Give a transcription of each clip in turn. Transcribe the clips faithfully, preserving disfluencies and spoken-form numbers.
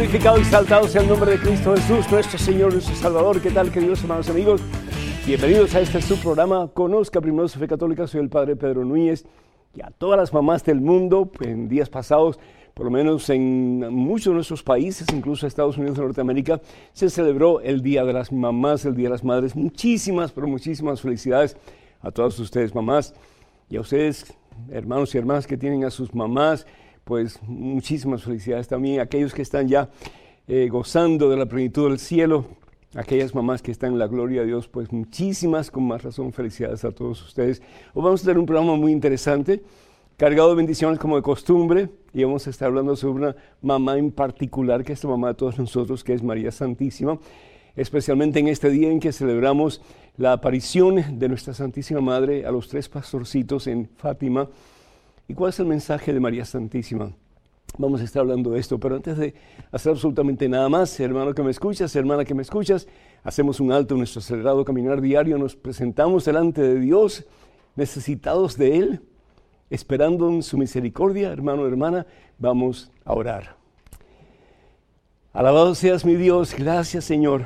Glorificado y exaltado sea el nombre de Cristo Jesús, nuestro Señor, nuestro Salvador. ¿Qué tal, queridos hermanos y amigos? Bienvenidos a este su programa, Conozca Primero su Fe Católica. Soy el Padre Pedro Núñez. Y a todas las mamás del mundo, en días pasados, por lo menos en muchos de nuestros países, incluso Estados Unidos de Norteamérica, se celebró el Día de las Mamás, el Día de las Madres. Muchísimas, pero muchísimas felicidades a todas ustedes, mamás, y a ustedes, hermanos y hermanas que tienen a sus mamás. Pues muchísimas felicidades también a aquellos que están ya eh, gozando de la plenitud del cielo, aquellas mamás que están en la gloria de Dios, pues muchísimas, con más razón, felicidades a todos ustedes. Hoy vamos a tener un programa muy interesante, cargado de bendiciones como de costumbre, y vamos a estar hablando sobre una mamá en particular, que es la mamá de todos nosotros, que es María Santísima, especialmente en este día en que celebramos la aparición de nuestra Santísima Madre a los tres pastorcitos en Fátima. ¿Y cuál es el mensaje de María Santísima? Vamos a estar hablando de esto, pero antes de hacer absolutamente nada más, hermano que me escuchas, hermana que me escuchas, hacemos un alto en nuestro acelerado caminar diario, nos presentamos delante de Dios, necesitados de Él, esperando en su misericordia. Hermano, hermana, vamos a orar. Alabado seas mi Dios, gracias Señor.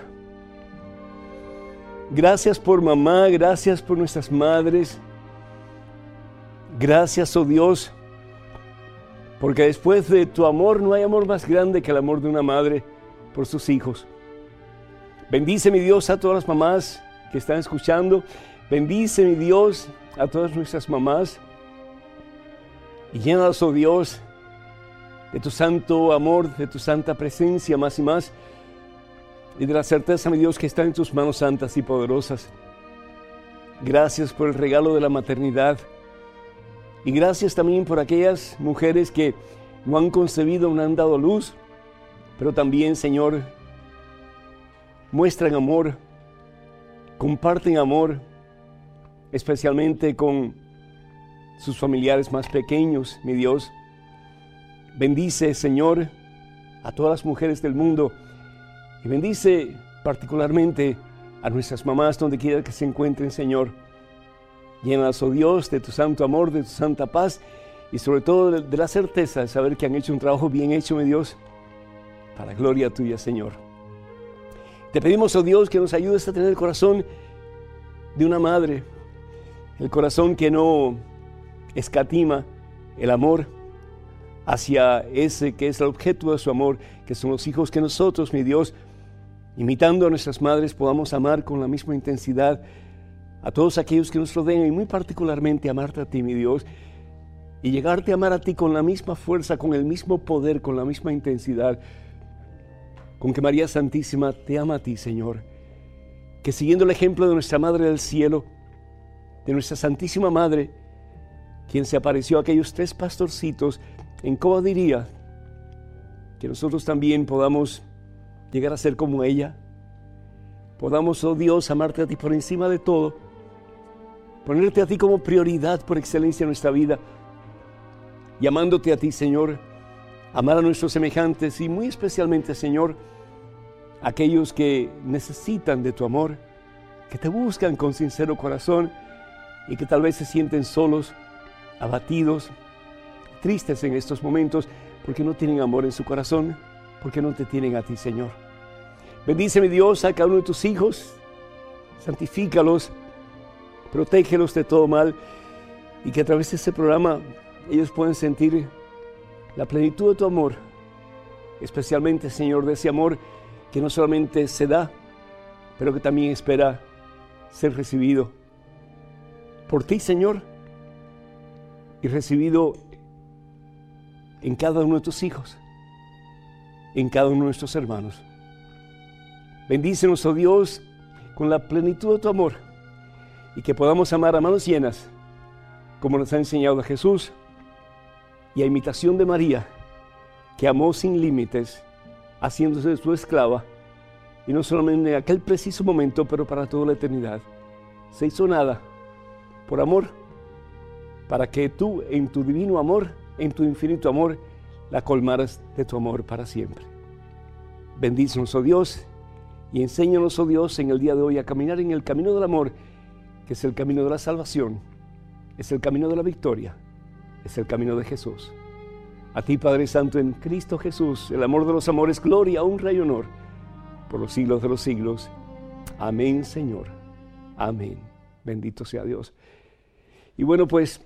Gracias por mamá, gracias por nuestras madres. Gracias, oh Dios, porque después de tu amor no hay amor más grande que el amor de una madre por sus hijos. Bendice, mi Dios, a todas las mamás que están escuchando. Bendice, mi Dios, a todas nuestras mamás. Y llénalas, oh Dios, de tu santo amor, de tu santa presencia más y más, y de la certeza, mi Dios, que está en tus manos santas y poderosas. Gracias por el regalo de la maternidad. Y gracias también por aquellas mujeres que no han concebido, no han dado luz, pero también, Señor, muestran amor, comparten amor, especialmente con sus familiares más pequeños, mi Dios. Bendice, Señor, a todas las mujeres del mundo y bendice particularmente a nuestras mamás donde quiera que se encuentren, Señor. Llénalas, oh Dios, de tu santo amor, de tu santa paz y sobre todo de, de la certeza de saber que han hecho un trabajo bien hecho, mi Dios, para gloria tuya, Señor. Te pedimos, oh Dios, que nos ayudes a tener el corazón de una madre, el corazón que no escatima el amor hacia ese que es el objeto de su amor, que son los hijos, que nosotros, mi Dios, imitando a nuestras madres, podamos amar con la misma intensidad a todos aquellos que nos rodean y muy particularmente amarte a ti, mi Dios, y llegarte a amar a ti con la misma fuerza, con el mismo poder, con la misma intensidad con que María Santísima te ama a ti, Señor. Que siguiendo el ejemplo de nuestra Madre del Cielo, de nuestra Santísima Madre, quien se apareció a aquellos tres pastorcitos en Coba diría, que nosotros también podamos llegar a ser como ella, podamos, oh Dios, amarte a ti por encima de todo, ponerte a ti como prioridad por excelencia en nuestra vida, y amándote a ti, Señor, amar a nuestros semejantes y muy especialmente, Señor, aquellos que necesitan de tu amor, que te buscan con sincero corazón y que tal vez se sienten solos, abatidos, tristes en estos momentos porque no tienen amor en su corazón, porque no te tienen a ti, Señor. Bendice, mi Dios, a cada uno de tus hijos, santifícalos, protégelos de todo mal y que a través de este programa ellos puedan sentir la plenitud de tu amor, especialmente, Señor, de ese amor que no solamente se da, pero que también espera ser recibido por ti, Señor, y recibido en cada uno de tus hijos, en cada uno de nuestros hermanos. Bendícenos, oh Dios, con la plenitud de tu amor y que podamos amar a manos llenas, como nos ha enseñado Jesús, y a imitación de María, que amó sin límites, haciéndose su esclava, y no solamente en aquel preciso momento, pero para toda la eternidad. Se hizo nada por amor, para que tú, en tu divino amor, en tu infinito amor, la colmaras de tu amor para siempre. Bendícenos, oh Dios, y enséñanos, oh Dios, en el día de hoy a caminar en el camino del amor, que es el camino de la salvación, es el camino de la victoria, es el camino de Jesús. A ti, Padre Santo, en Cristo Jesús, el amor de los amores, gloria, honra y honor, por los siglos de los siglos. Amén, Señor. Amén. Bendito sea Dios. Y bueno, pues,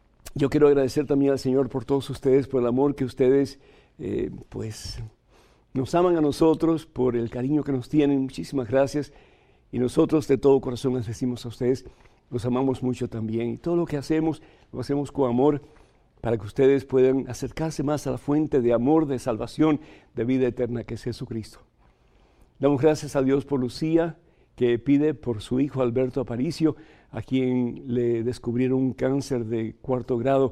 yo quiero agradecer también al Señor por todos ustedes, por el amor que ustedes, eh, pues, nos aman a nosotros, por el cariño que nos tienen. Muchísimas gracias. Y nosotros de todo corazón les decimos a ustedes, los amamos mucho también. Y todo lo que hacemos, lo hacemos con amor, para que ustedes puedan acercarse más a la fuente de amor, de salvación, de vida eterna que es Jesucristo. Damos gracias a Dios por Lucía, que pide por su hijo Alberto Aparicio, a quien le descubrieron un cáncer de cuarto grado.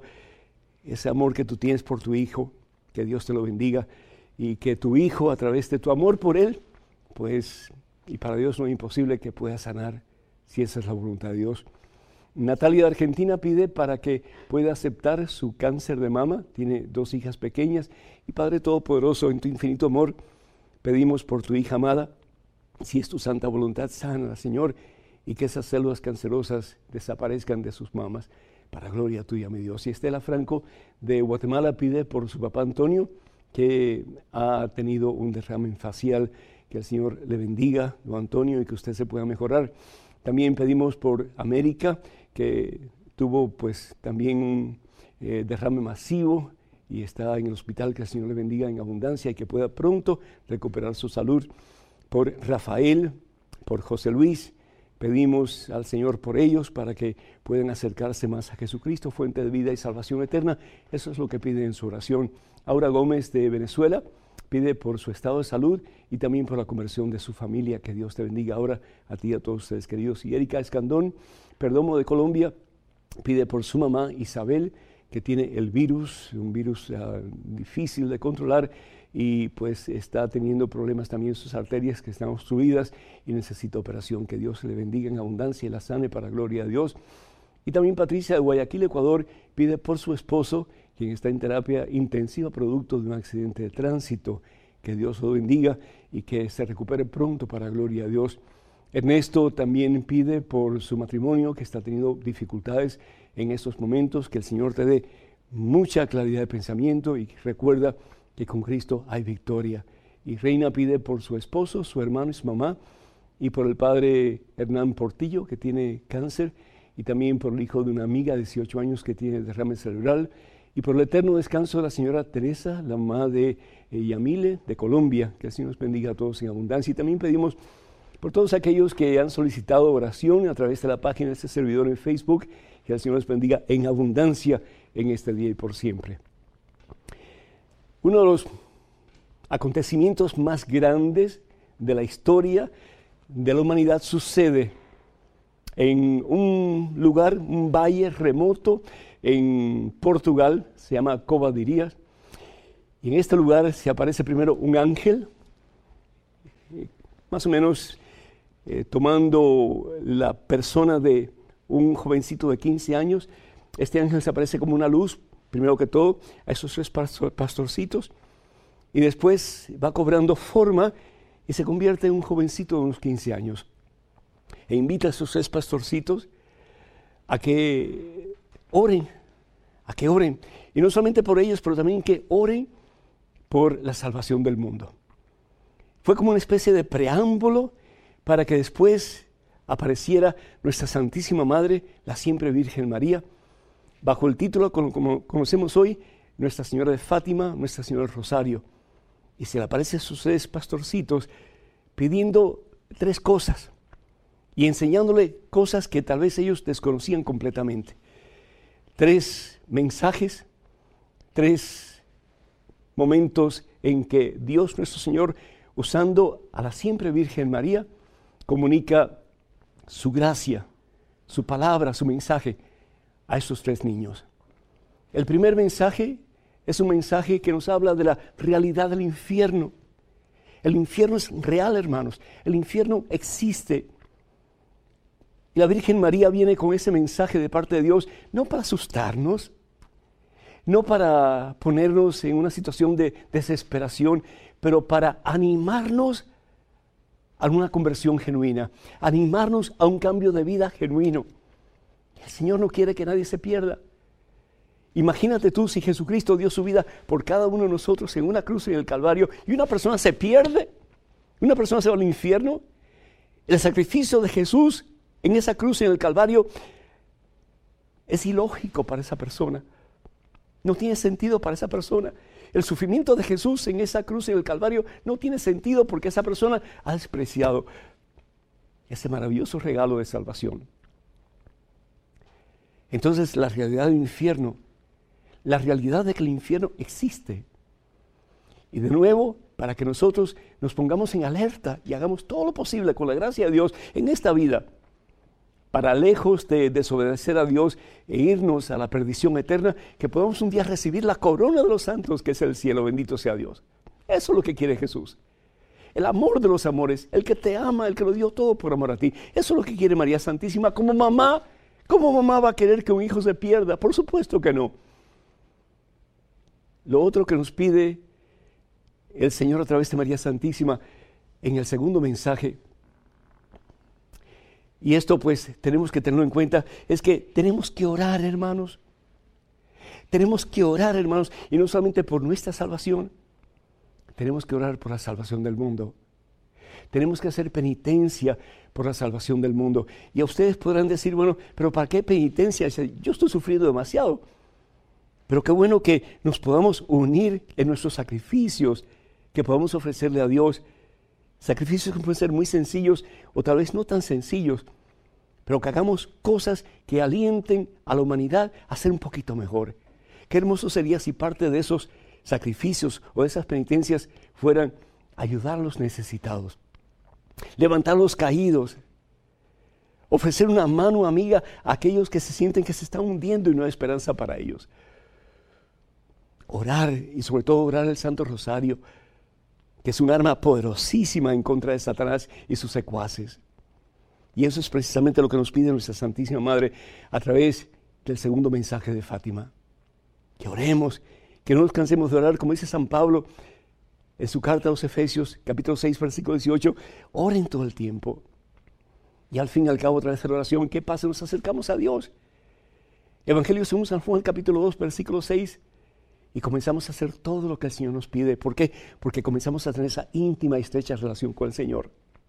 Ese amor que tú tienes por tu hijo, que Dios te lo bendiga, y que tu hijo, a través de tu amor por él, pues, y para Dios no es imposible que pueda sanar, si esa es la voluntad de Dios. Natalia de Argentina pide para que pueda aceptar su cáncer de mama. Tiene dos hijas pequeñas. Y Padre Todopoderoso, en tu infinito amor, pedimos por tu hija amada, si es tu santa voluntad, sana, Señor, y que esas células cancerosas desaparezcan de sus mamas, para gloria tuya, mi Dios. Y Estela Franco de Guatemala pide por su papá Antonio, que ha tenido un derrame facial. Que el Señor le bendiga, don Antonio, y que usted se pueda mejorar. También pedimos por América, que tuvo pues también un eh, derrame masivo y está en el hospital. Que el Señor le bendiga en abundancia y que pueda pronto recuperar su salud. Por Rafael, por José Luis, pedimos al Señor por ellos para que puedan acercarse más a Jesucristo, fuente de vida y salvación eterna. Eso es lo que pide en su oración. Aura Gómez de Venezuela pide por su estado de salud y también por la conversión de su familia. Que Dios te bendiga ahora a ti y a todos ustedes, queridos. Y Erika Escandón Perdomo de Colombia pide por su mamá Isabel, que tiene el virus, un virus uh, difícil de controlar, y pues está teniendo problemas también en sus arterias que están obstruidas y necesita operación. Que Dios le bendiga en abundancia y la sane para gloria a Dios. Y también Patricia de Guayaquil, Ecuador, pide por su esposo, quien está en terapia intensiva producto de un accidente de tránsito. Que Dios lo bendiga y que se recupere pronto para gloria a Dios. Ernesto también pide por su matrimonio, que está teniendo dificultades en estos momentos. Que el Señor te dé mucha claridad de pensamiento y recuerda que con Cristo hay victoria. Y Reina pide por su esposo, su hermano y su mamá, y por el padre Hernán Portillo, que tiene cáncer, y también por el hijo de una amiga de dieciocho años que tiene derrame cerebral, y por el eterno descanso de la señora Teresa, la mamá de eh, Yamile, de Colombia. Que el Señor nos bendiga a todos en abundancia. Y también pedimos por todos aquellos que han solicitado oración a través de la página de este servidor en Facebook. Que el Señor nos bendiga en abundancia en este día y por siempre. Uno de los acontecimientos más grandes de la historia de la humanidad sucede en un lugar, un valle remoto en Portugal, se llama Cova de Irías, y en este lugar se aparece primero un ángel, más o menos eh, tomando la persona de un jovencito de quince años. Este ángel se aparece como una luz, primero que todo, a esos tres pastorcitos, y después va cobrando forma y se convierte en un jovencito de unos quince años. E invita a esos tres pastorcitos a que oren, a que oren. Y no solamente por ellos, pero también que oren por la salvación del mundo. Fue como una especie de preámbulo para que después apareciera nuestra Santísima Madre, la siempre Virgen María, bajo el título, como, como conocemos hoy, Nuestra Señora de Fátima, Nuestra Señora del Rosario. Y se le aparecen sus tres pastorcitos pidiendo tres cosas y enseñándole cosas que tal vez ellos desconocían completamente. Tres mensajes, tres momentos en que Dios nuestro Señor, usando a la siempre Virgen María, comunica su gracia, su palabra, su mensaje a esos tres niños. El primer mensaje es un mensaje que nos habla de la realidad del infierno. El infierno es real, hermanos. El infierno existe. Y la Virgen María viene con ese mensaje de parte de Dios, no para asustarnos, no para ponernos en una situación de desesperación, pero para animarnos a una conversión genuina, animarnos a un cambio de vida genuino. El Señor no quiere que nadie se pierda. Imagínate tú si Jesucristo dio su vida por cada uno de nosotros en una cruz en el Calvario y una persona se pierde, una persona se va al infierno. El sacrificio de Jesús en esa cruz en el Calvario es ilógico para esa persona. No tiene sentido para esa persona. El sufrimiento de Jesús en esa cruz en el Calvario no tiene sentido porque esa persona ha despreciado ese maravilloso regalo de salvación. Entonces la realidad del infierno, la realidad de que el infierno existe. Y de nuevo, para que nosotros nos pongamos en alerta y hagamos todo lo posible con la gracia de Dios en esta vida, para lejos de desobedecer a Dios e irnos a la perdición eterna, que podamos un día recibir la corona de los santos que es el cielo, bendito sea Dios. Eso es lo que quiere Jesús. El amor de los amores, el que te ama, el que lo dio todo por amor a ti. Eso es lo que quiere María Santísima como mamá. ¿Cómo mamá va a querer que un hijo se pierda? Por supuesto que no. Lo otro que nos pide el Señor a través de María Santísima en el segundo mensaje, y esto pues tenemos que tenerlo en cuenta, es que tenemos que orar, hermanos. Tenemos que orar, hermanos, y no solamente por nuestra salvación, tenemos que orar por la salvación del mundo. Tenemos que hacer penitencia por la salvación del mundo. Y a ustedes podrán decir, bueno, pero ¿para qué penitencia? Yo estoy sufriendo demasiado. Pero qué bueno que nos podamos unir en nuestros sacrificios, que podamos ofrecerle a Dios. Sacrificios que pueden ser muy sencillos o tal vez no tan sencillos, pero que hagamos cosas que alienten a la humanidad a ser un poquito mejor. Qué hermoso sería si parte de esos sacrificios o de esas penitencias fueran ayudar a los necesitados, levantar a los caídos, ofrecer una mano amiga a aquellos que se sienten que se están hundiendo y no hay esperanza para ellos. Orar y sobre todo orar el Santo Rosario, que es un arma poderosísima en contra de Satanás y sus secuaces. Y eso es precisamente lo que nos pide nuestra Santísima Madre a través del segundo mensaje de Fátima. Que oremos, que no nos cansemos de orar, como dice San Pablo en su carta a los Efesios, capítulo seis, versículo dieciocho, oren todo el tiempo. Y al fin y al cabo, a través de la oración, ¿qué pasa? Nos acercamos a Dios. Evangelio según San Juan, capítulo dos, versículo seis, y comenzamos a hacer todo lo que el Señor nos pide. ¿Por qué? Porque comenzamos a tener esa íntima y estrecha relación con el Señor.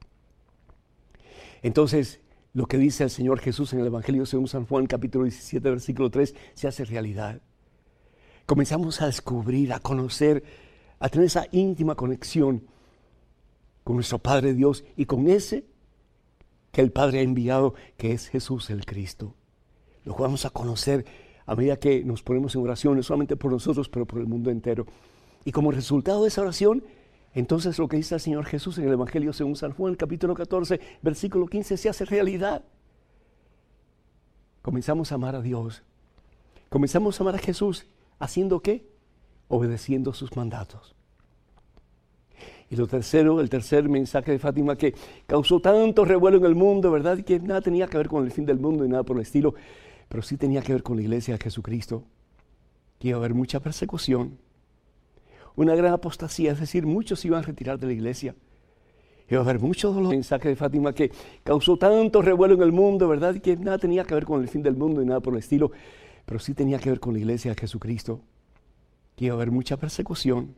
Entonces, lo que dice el Señor Jesús en el Evangelio según San Juan, capítulo diecisiete, versículo tres, se hace realidad. Comenzamos a descubrir, a conocer, a tener esa íntima conexión con nuestro Padre Dios y con ese que el Padre ha enviado, que es Jesús el Cristo. Lo vamos a conocer a medida que nos ponemos en oración, no solamente por nosotros, pero por el mundo entero. Y como resultado de esa oración, entonces lo que dice el Señor Jesús en el Evangelio según San Juan, capítulo catorce, versículo quince, se hace realidad. Comenzamos a amar a Dios. Comenzamos a amar a Jesús, ¿haciendo qué? Obedeciendo sus mandatos. Y lo tercero, el tercer mensaje de Fátima que causó tanto revuelo en el mundo, ¿verdad? Y que nada tenía que ver con el fin del mundo y nada por el estilo, pero sí tenía que ver con la iglesia de Jesucristo, que iba a haber mucha persecución, una gran apostasía, es decir, muchos se iban a retirar de la iglesia. Iba a haber mucho dolor. El mensaje de Fátima que causó tanto revuelo en el mundo, ¿verdad? Y que nada tenía que ver con el fin del mundo y nada por el estilo, pero sí tenía que ver con la iglesia de Jesucristo, que iba a haber mucha persecución,